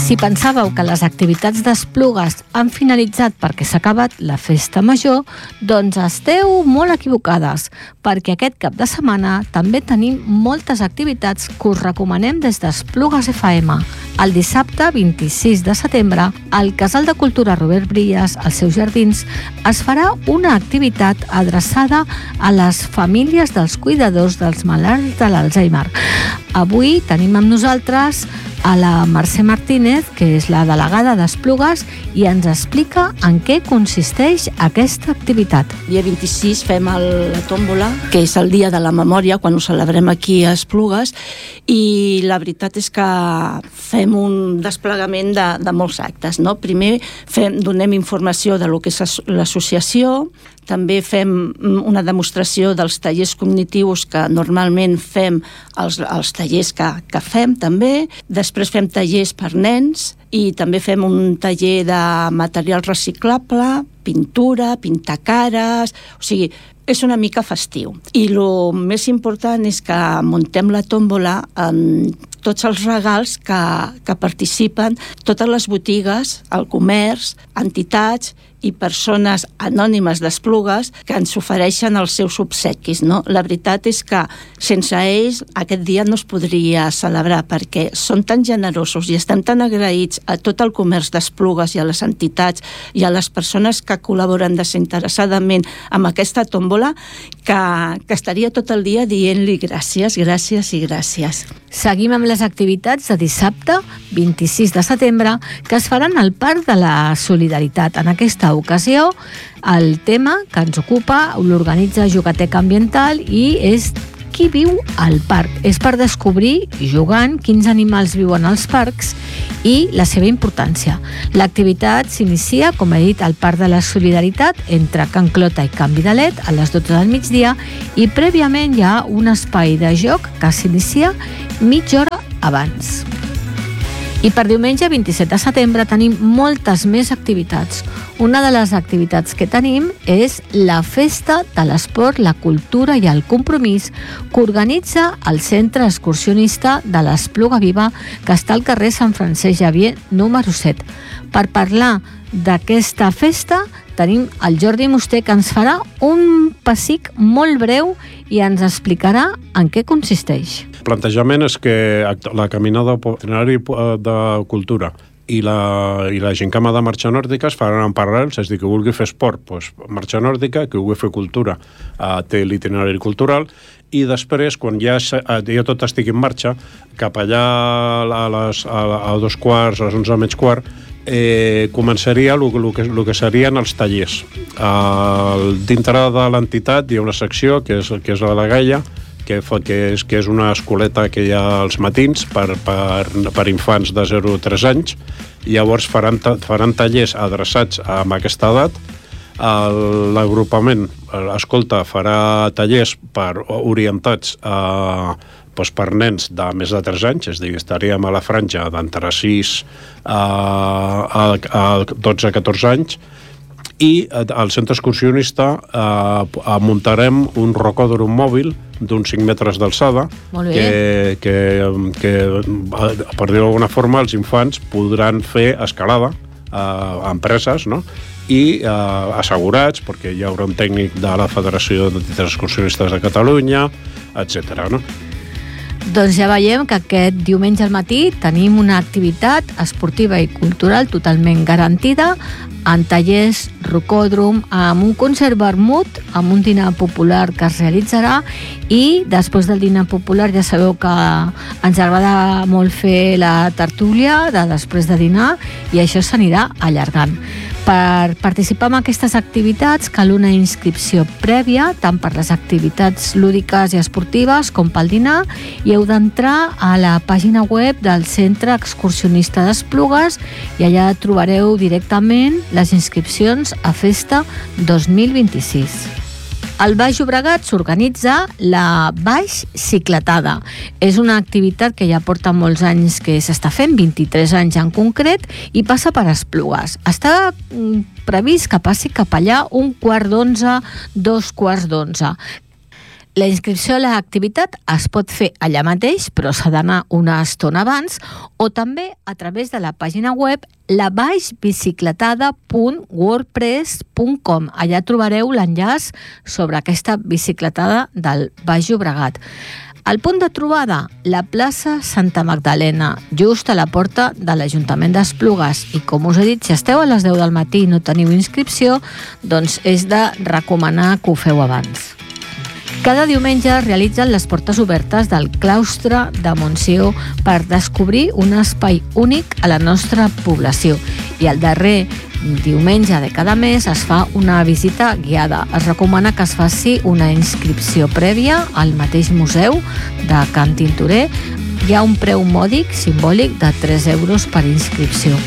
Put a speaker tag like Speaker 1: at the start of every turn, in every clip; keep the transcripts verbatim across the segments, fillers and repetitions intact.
Speaker 1: Si pensàveu que les activitats d'Esplugues han finalitzat perquè s'ha acabat la festa major, doncs esteu molt equivocades, perquè aquest cap de setmana també tenim moltes activitats que us recomanem des d'Esplugues F M. El dissabte vint-i-sis de setembre, al Casal de Cultura Robert Brillas, als seus jardins, es farà una activitat adreçada a les famílies dels cuidadors dels malalts de l'Alzheimer. Avui tenim amb nosaltres a la Mercè Martínez, que és la delegada d'Esplugues, i ens explica en què consisteix aquesta activitat.
Speaker 2: El dia vint-i-sis fem el, la tòmbola, que és el dia de la memòria, quan ho celebrem aquí a Esplugues, i la veritat és que fem un desplegament de, de molts actes, no? Primer fem, donem informació de lo que és l'associació, també fem una demostració dels tallers cognitius que normalment fem els, els tallers que, que fem també. Després fem tallers per nens i també fem un taller de material reciclable, pintura, pintar cares, o sigui, és una mica festiu. I el més important és que muntem la tòmbola amb tots els regals que, que participen, totes les botigues, el comerç, entitats i persones anònimes d'Esplugues que ens ofereixen els seus obsequis, no? La veritat és que sense ells aquest dia no es podria celebrar, perquè són tan generosos i estem tan agraïts a tot el comerç d'Esplugues i a les entitats i a les persones que col·laboren desinteressadament amb aquesta tòmbola que, que estaria tot el dia dient-li gràcies, gràcies i gràcies.
Speaker 1: Seguim amb les activitats de dissabte, vint-i-sis de setembre, que es faran al Parc de la Solidaritat. En aquesta ocasió, el tema que ens ocupa l'organitza Jugateca Ambiental i és qui viu al parc. És per descobrir, jugant, quins animals viuen als parcs i la seva importància. L'activitat s'inicia, com he dit, al Parc de la Solidaritat, entre Can Clota i Can Vidalet, a les dotze del migdia, i prèviament hi ha un espai de joc que s'inicia mitja hora abans. I per diumenge vint-i-set de setembre tenim moltes més activitats. Una de les activitats que tenim és la Festa de l'Esport, la Cultura i el Compromís que organitza el Centre Excursionista de l'Espluga Viva, que està al carrer Sant Francesc Xavier número set. Per parlar d'aquesta festa tenim el Jordi Musté, que ens farà un pessic molt breu i ens explicarà en què consisteix.
Speaker 3: El plantejament és que la caminada itinerari de cultura i la, i la gincama de marxa nòrdica es faran en paral·lels, és a dir, que vulgui fer esport, doncs, marxa nòrdica, que vulgui fer cultura, eh, té l'itinerari cultural, i després, quan ja, ja tot estigui en marxa, cap allà a, les, a, a dos quarts, a les onze menys quart, eh, començaria el, el, que, el que serien els tallers. Eh, dintre de l'entitat hi ha una secció que és, que és la de Gaia, que, fa, que, és, que és una escoleta que hi ha als matins per, per, per infants de zero a tres anys. Llavors faran, faran tallers adreçats a aquesta edat. L'agrupament, escolta, farà tallers per, orientats a, doncs per nens de més de tres anys, és a dir, estaríem a la franja d'entre sis a, a, a dotze a catorze anys, i al centre excursionista eh, muntarem un rocòdrom mòbil d'uns cinc metres d'alçada que, que, que, per dir-ho d'alguna forma, els infants podran fer escalada eh, a empreses, no? I eh, assegurats, perquè hi haurà un tècnic de la Federació d'Entitats Excursionistes de Catalunya, etcètera, no?
Speaker 1: Doncs ja veiem que aquest diumenge al matí tenim una activitat esportiva i cultural totalment garantida, en tallers, rocòdrom, amb un concert vermut, amb un dinar popular que es realitzarà, i després del dinar popular ja sabeu que ens agrada molt fer la tertúlia de després de dinar i això s'anirà allargant. Per participar en aquestes activitats cal una inscripció prèvia, tant per les activitats lúdiques i esportives com pel dinar, i heu d'entrar a la pàgina web del Centre Excursionista d'Esplugues i allà trobareu directament les inscripcions a Festa dos mil vint-i-sis. Al Baix Llobregat s'organitza la Baix Cicletada. És una activitat que ja porta molts anys que s'està fent, vint-i-tres anys en concret, i passa per Esplugues. Està previst que passi cap allà un quart d'onze, dos quarts d'onze. La inscripció a l'activitat es pot fer allà mateix, però s'ha d'anar una estona abans, o també a través de la pàgina web la baix bicicletada punt wordpress punt com. Allà trobareu l'enllaç sobre aquesta bicicletada del Baix Llobregat. El punt de trobada, la plaça Santa Magdalena, just a la porta de l'Ajuntament d'Esplugues. I com us he dit, si esteu a les deu del matí i no teniu inscripció, doncs és de recomanar que ho feu abans. Cada diumenge es realitzen les portes obertes del claustre de Montsió per descobrir un espai únic a la nostra població. I el darrer diumenge de cada mes es fa una visita guiada. Es recomana que es faci una inscripció prèvia al mateix museu de Can Tintorer. Hi ha un preu mòdic simbòlic de tres euros per inscripció.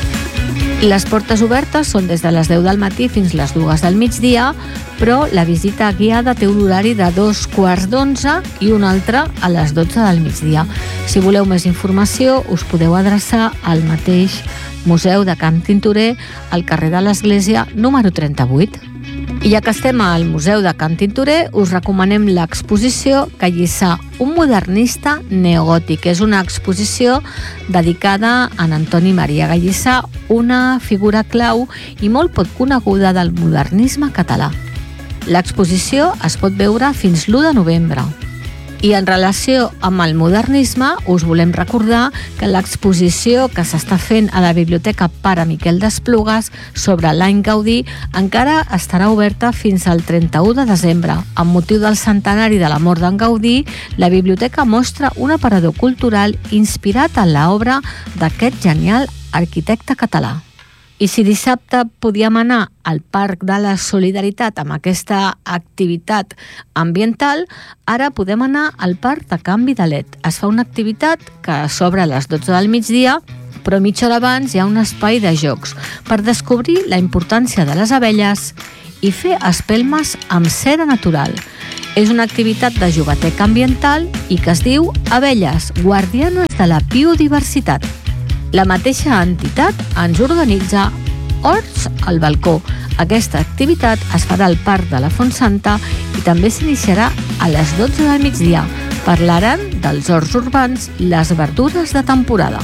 Speaker 1: Les portes obertes són des de les deu del matí fins les dues del migdia, però la visita guiada té un horari de dos quarts d'onze i un altre a les dotze del migdia. Si voleu més informació, us podeu adreçar al mateix Museu de Can Tintorer, al carrer de l'Església, número trenta-vuit. I ja que estem al Museu de Can Tintorer, us recomanem l'exposició Gallissà, un modernista neogòtic. És una exposició dedicada a en Antoni Maria Gallissà, una figura clau i molt poc coneguda del modernisme català. L'exposició es pot veure fins l'u de novembre. I en relació amb el modernisme, us volem recordar que l'exposició que s'està fent a la Biblioteca Pare Miquel d'Esplugues sobre l'any Gaudí encara estarà oberta fins al trenta-u de desembre. Amb motiu del centenari de la mort d'en Gaudí, la biblioteca mostra un aparador cultural inspirat en l'obra d'aquest genial arquitecte català. I si dissabte podíem anar al Parc de la Solidaritat amb aquesta activitat ambiental, ara podem anar al Parc de Can Vidalet. Es fa una activitat que s'obre a les dotze del migdia, però mitja hora abans hi ha un espai de jocs per descobrir la importància de les abelles i fer espelmes amb cera natural. És una activitat de jogueteca ambiental i que es diu Abelles, guardianes de la biodiversitat. La mateixa entitat ens organitza Horts al balcó. Aquesta activitat es farà al Parc de la Fontsanta i també s'iniciarà a les dotze del migdia. Parlaran dels horts urbans i les verdures de temporada.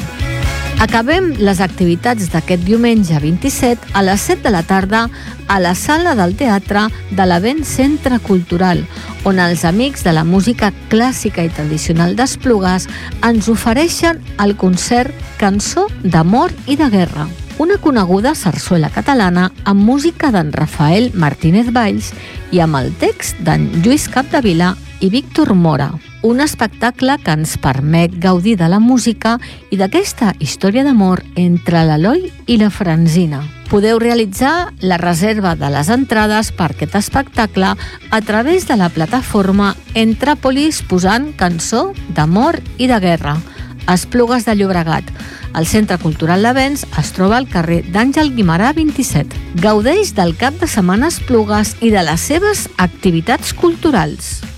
Speaker 1: Acabem les activitats d'aquest diumenge vint-i-set a les set de la tarda a la sala del teatre de l'Avent Centre Cultural, on els amics de la música clàssica i tradicional d'Esplugues ens ofereixen el concert Cançó d'amor i de guerra, una coneguda sarsuela catalana amb música d'en Rafael Martínez Valls i amb el text d'en Lluís Capdevila i Víctor Mora. Un espectacle que ens permet gaudir de la música i d'aquesta història d'amor entre l'Eloi i la Francina. Podeu realitzar la reserva de les entrades per aquest espectacle a través de la plataforma Entràpolis posant Cançó d'amor i de guerra. Esplugues de Llobregat. El Centre Cultural d'Avents es troba al carrer d'Àngel Guimerà vint-i-set. Gaudeix del cap de setmana Esplugues i de les seves activitats culturals.